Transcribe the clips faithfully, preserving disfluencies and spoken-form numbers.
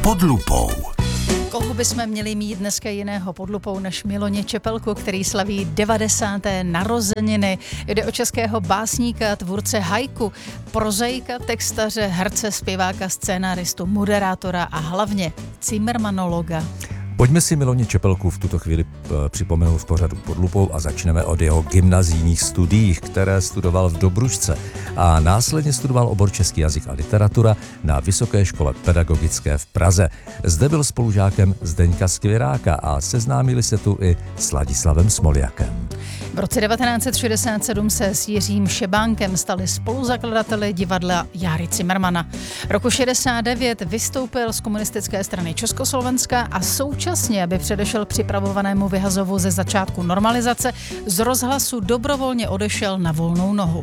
pod lupou. Koho bychom měli mít dneska jiného pod lupou než Miloně Čepelku, který slaví devadesáté narozeniny. Jde o českého básníka, tvůrce haiku, prozaika, textaře, herce, zpěváka, scénáristu, moderátora a hlavně cimrmanologa. Pojďme si Miloně Čepelku v tuto chvíli připomenout v pořadu pod lupou a začneme od jeho gymnazijních studiích, které studoval v Dobrušce a následně studoval obor český jazyk a literatura na Vysoké škole pedagogické v Praze. Zde byl spolužákem Zdeňka Skvěráka a seznámili se tu i s Ladislavem Smoljakem. V roce devatenáct set šedesát sedm se s Jiřím Šebánkem stali spoluzakladateli divadla Járy Cimrmana. Roku šedesát devět vystoupil z komunistické strany Československa a současně, aby předešel připravovanému vyhazovu ze začátku normalizace, z rozhlasu dobrovolně odešel na volnou nohu.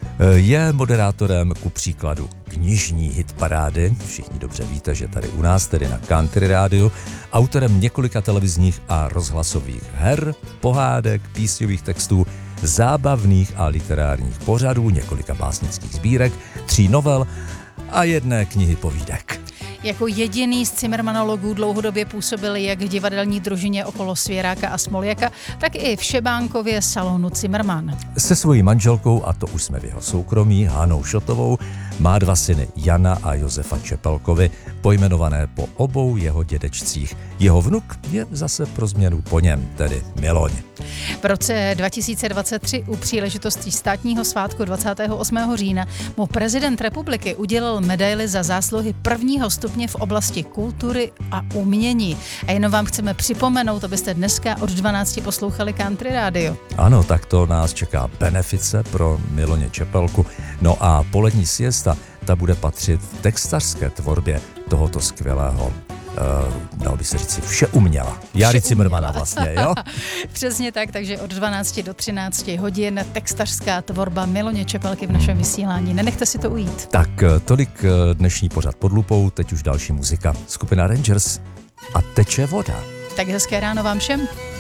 Je moderátorem ku příkladu knižní hitparády, všichni dobře víte, že tady u nás, tedy na Country rádiu, autorem několika televizních a rozhlasových her, pohádek, písňových textů, zábavných a literárních pořadů, několika básnických sbírek, tří novel a jedné knihy povídek. Jako jediný z cimrmanologů dlouhodobě působil jak v divadelní družině okolo Svěráka a Smoljaka, tak i v Šebánkově salonu Cimrman. Se svojí manželkou, a to už jsme v jeho soukromí, Hanou Šotovou, má dva syny Jana a Josefa Čepelkovi, pojmenované po obou jeho dědečcích. Jeho vnuk je zase pro změnu po něm, tedy Miloň. V roce dva tisíce dvacet tři u příležitosti státního svátku dvacátého osmého října mu prezident republiky udělil medaili za zásluhy prvního stupně v oblasti kultury a umění. A jenom vám chceme připomenout, abyste dneska od dvanácti poslouchali Country Radio. Ano, tak to nás čeká benefice pro Miloně Čepelku. No a polední siesta, ta bude patřit textařské tvorbě tohoto skvělého, uh, dalo by se říct, vše uměla. Járy Cimrmana vlastně, jo? Přesně tak, takže od dvanácti do třinácti hodin textařská tvorba Miloně Čepelky v našem vysílání. Nenechte si to ujít. Tak tolik dnešní pořad pod lupou, teď už další muzika. Skupina Rangers a Teče voda. Tak hezké ráno vám všem.